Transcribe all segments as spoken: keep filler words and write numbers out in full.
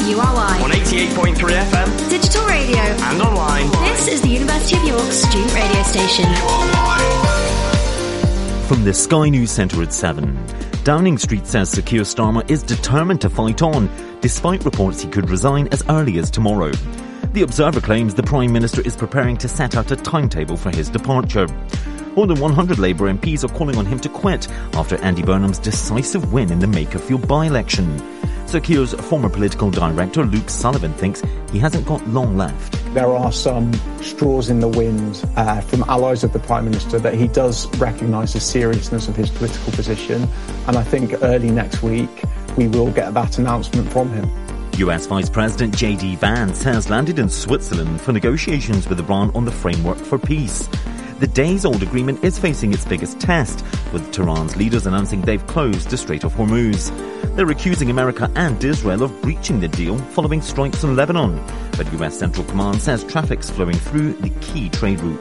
U R Y. On eighty-eight point three F M. Digital radio. And online. This is the University of York student radio station. From the Sky News Centre at seven. Downing Street says Sir Keir Starmer is determined to fight on, despite reports he could resign as early as tomorrow. The Observer claims the Prime Minister is preparing to set out a timetable for his departure. More than one hundred Labour M Ps are calling on him to quit after Andy Burnham's decisive win in the Makerfield by-election. Sir Keir's former political director, Luke Sullivan, thinks he hasn't got long left. There are some straws in the wind uh, from allies of the Prime Minister that he does recognise the seriousness of his political position, and I think early next week we will get that announcement from him. U S Vice President J D Vance has landed in Switzerland for negotiations with Iran on the framework for peace. The days-old agreement is facing its biggest test, with Tehran's leaders announcing they've closed the Strait of Hormuz. They're accusing America and Israel of breaching the deal following strikes in Lebanon. But U S Central Command says traffic's flowing through the key trade route.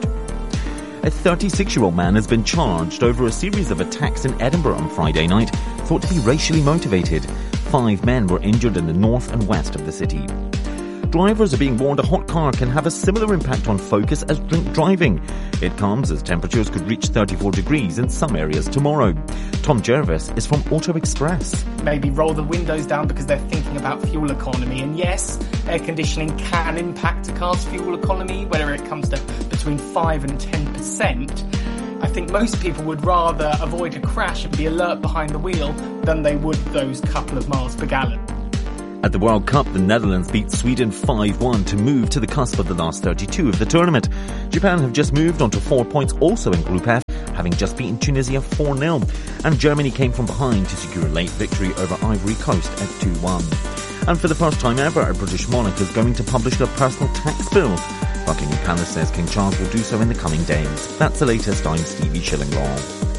A thirty-six-year-old man has been charged over a series of attacks in Edinburgh on Friday night, thought to be racially motivated. Five men were injured in the north and west of the city. Drivers are being warned a hot car can have a similar impact on focus as drink driving. It comes as temperatures could reach thirty-four degrees in some areas tomorrow. Tom Jervis is from Auto Express. Maybe roll the windows down because they're thinking about fuel economy. And yes, air conditioning can impact a car's fuel economy, whether it comes to between five and ten percent. I think most people would rather avoid a crash and be alert behind the wheel than they would those couple of miles per gallon. At the World Cup, the Netherlands beat Sweden five one to move to the cusp of the last thirty-two of the tournament. Japan have just moved on to four points also in Group F, having just beaten Tunisia four nil. And Germany came from behind to secure a late victory over Ivory Coast at two one. And for the first time ever, a British monarch is going to publish their personal tax bills. Buckingham Palace says King Charles will do so in the coming days. That's the latest. I'm Stevie Shillinglaw.